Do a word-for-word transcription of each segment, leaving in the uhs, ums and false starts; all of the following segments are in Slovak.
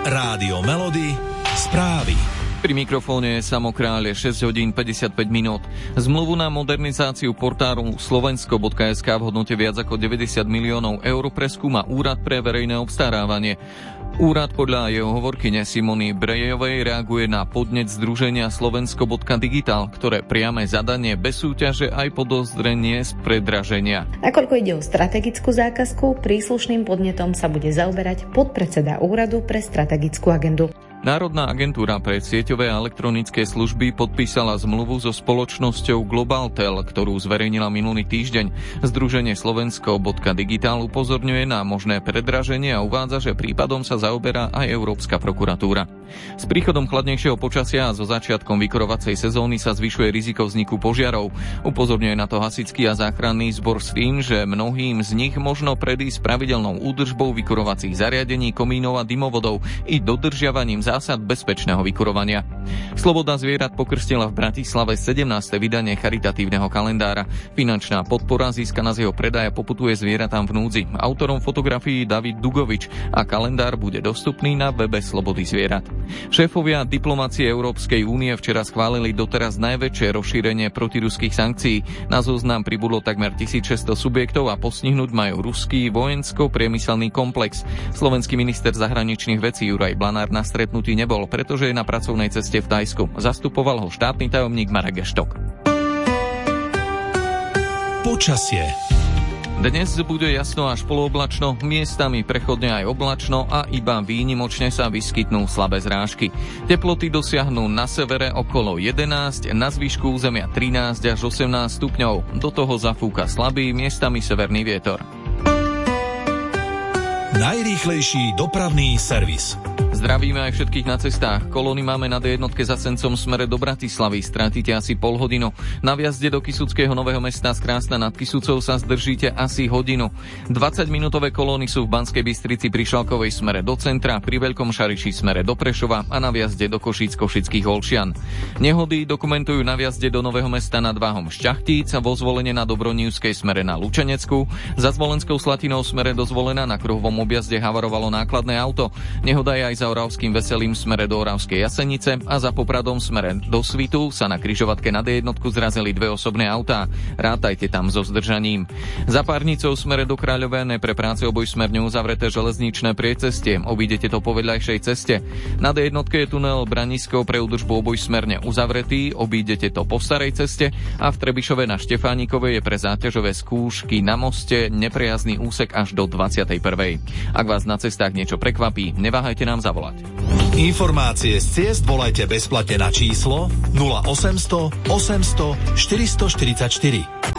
Rádio Melody, správy. Pri mikrofóne je Samo Kráľ, je šesť hodín päťdesiatpäť minút. Zmluvu na modernizáciu portálu slovensko bodka es ká v hodnote viac ako deväťdesiat miliónov eur preskúma Úrad pre verejné obstarávanie. Úrad podľa jeho hovorkyne Simony Brejovej reaguje na podnet združenia Slovensko bodka digital, ktoré priame zadanie bez súťaže aj podozrenie z predraženia. Nakoľko ide o strategickú zákazku, príslušným podnetom sa bude zaoberať podpredseda Úradu pre strategickú agendu. Národná agentúra pre sieťové a elektronické služby podpísala zmluvu so spoločnosťou Globaltel, ktorú zverejnila minulý týždeň. Združenie Slovensko bodka digital upozorňuje na možné predraženie a uvádza, že prípadom sa zaoberá aj Európska prokuratúra. S príchodom chladnejšieho počasia a so začiatkom vykurovacej sezóny sa zvyšuje riziko vzniku požiarov. Upozorňuje na to hasičský a záchranný zbor s tým, že mnohým z nich možno predísť pravidelnou údržbou vykurovacích zariadení, komínov a dymovodov i dodržiavaním zásad bezpečného vykurovania. Sloboda zvierat pokrstila v Bratislave sedemnáste vydanie charitatívneho kalendára. Finančná podpora získaná z jeho predaja poputuje zvieratám v núdzi. Autorom fotografií David Dugovič a kalendár bude dostupný na webe Slobody zvierat. Šéfovia diplomácie Európskej únie včera schválili doteraz najväčšie rozšírenie protiruských sankcií. Na zoznam pribudlo takmer tisícšesťsto subjektov a postihnúť majú ruský vojensko-priemyselný komplex. Slovenský minister zahraničných vecí Juraj Blanár na stretnutí nebol, pretože je na pracovnej ceste v Thajsku. Zastupoval ho štátny tajomník Marek Eštok. Počasie. Dnes bude jasno až polooblačno, miestami prechodne aj oblačno a iba výnimočne sa vyskytnú slabé zrážky. Teploty dosiahnu na severe okolo jedenásť, na zvyšku územia trinásť až osemnásť stupňov. Do toho zafúka slabý, miestami severný vietor. Najrýchlejší dopravný servis. Zdravíme aj všetkých na cestách. Kolóny máme na dé jednotke za Sencom smere do Bratislavy. Strátite asi pol hodinu. Na vjazde do Kysuckého Nového Mesta z Krásna nad Kysucou sa zdržíte asi hodinu. dvadsaťminútové kolóny sú v Banskej Bystrici pri Šalkovej smere do centra, pri Veľkom Šariši smere do Prešova a na vjazde do Košíc Košických Olšian. Nehody dokumentujú na vjazde do Nového Mesta nad Váhom Šťachtíc, vo Zvolene na Dobroníšskej smere na Lučenecku, za Zvolenskou Slatinou smere do Zvolena na kruhovom objazde havarovalo nákladné auto. Nehoda je aj za Oravským Veselým smere do Oravskej Jasenice a za Popradom smere do Svitu sa na križovatke na dé jednotku zrazili dve osobné autá. Rátajte tam so zdržaním. Za Párnicou smere do Kráľovane pre práce obojsmerne uzavreté železničné priecestie. Obídete to po vedľajšej ceste. Na dé jednotke je tunel Branisko pre údržbu obojsmerne uzavretý. Obídete to po starej ceste a v Trebišove na Štefánikovej je pre záťažové skúšky na moste neprejazný úsek až do dvadsiatej prvej. Ak vás na cestách niečo prekvapí, neváhajte nám zavolať. Informácie z ciest volajte bezplatne na číslo nula osemsto osemsto štyristoštyridsaťštyri.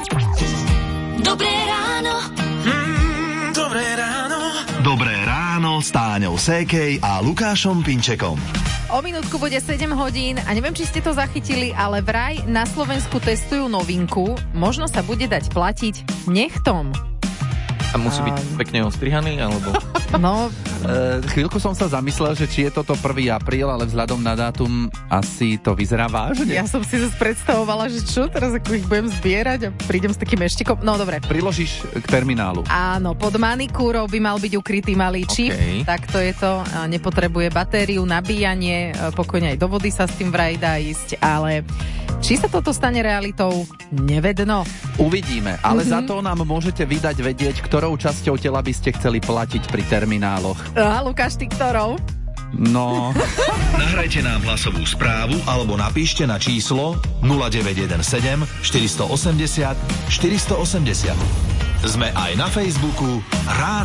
Dobré ráno. Mm, dobré ráno. Dobré ráno s Táňou Sékej a Lukášom Pinčekom. O minútku bude sedem hodín a neviem, či ste to zachytili, ale vraj na Slovensku testujú novinku. Možno sa bude dať platiť nechtom. A musí byť um... pekne ostrihaný, alebo... No, e, chvíľku som sa zamyslel, že či je toto prvý apríl, ale vzhľadom na dátum asi to vyzerá vážne. Ja som si zase predstavovala, že čo, teraz ako ich budem zbierať a prídem s takým eštikom. No, dobre. Priložíš k terminálu. Áno, pod manikúrou by mal byť ukrytý malý čip. Okay. Tak to je to. Nepotrebuje batériu, nabíjanie, pokojne aj do vody sa s tým vraj dá ísť, ale či sa toto stane realitou, nevedno. Uvidíme, ale mm-hmm. za to nám môžete vydať vedieť, ktorou časťou tela by ste chceli platiť pri termináloch. A Lukáš, ty ktorou? No. Nahrajte nám hlasovú správu alebo napíšte na číslo nula deväť jeden sedem štyri osem nula štyri osem nula. Sme aj na Facebooku Rádio